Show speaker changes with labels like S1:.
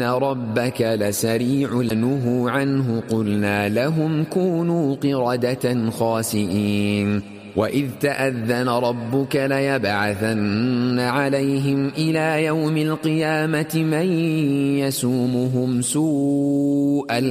S1: إن ربك لسريع نهوا عنه قلنا لهم كونوا قردة خاسئين وإذ تأذن ربك ليبعثن عليهم إلى يوم القيامة من يسومهم سوء